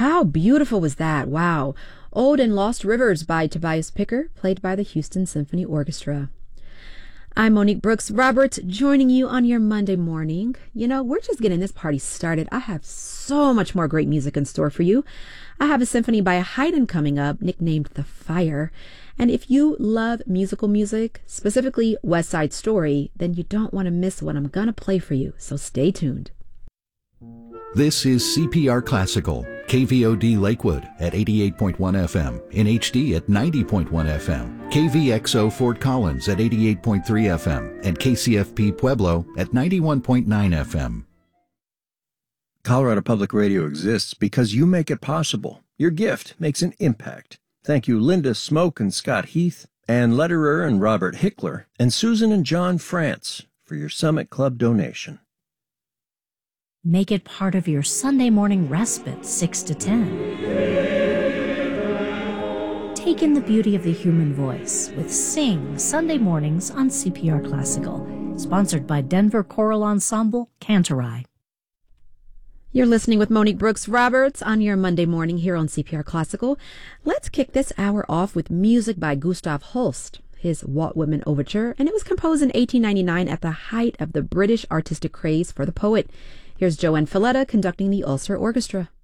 How beautiful was that? Wow. Old and Lost Rivers by Tobias Picker, played by the Houston Symphony Orchestra. I'm Monique Brooks Roberts, joining you on your Monday morning. You know, we're just getting this party started. I have so much more great music in store for you. I have a symphony by Haydn coming up, nicknamed The Fire. And if you love musical music, specifically West Side Story, then you don't want to miss what I'm going to play for you. So stay tuned. This is CPR Classical, KVOD Lakewood at 88.1 FM, in HD at 90.1 FM, KVXO Fort Collins at 88.3 FM, and KCFP Pueblo at 91.9 FM. Colorado Public Radio exists because you make it possible. Your gift makes an impact. Thank you, Linda Smoke and Scott Heath, Ann Lederer and Robert Hickler, and Susan and John France for your Summit Club donation. Make it part of your Sunday morning respite, 6 to 10. Take in the beauty of the human voice with Sing Sunday mornings on CPR Classical, sponsored by Denver Choral Ensemble, Cantorai. You're listening with Monique Brooks Roberts on your Monday morning here on CPR Classical. Let's kick this hour off with music by Gustav Holst, his Walt Whitman Overture, and it was composed in 1899 at the height of the British artistic craze for the poet. Here's Joanne Falletta conducting the Ulster Orchestra.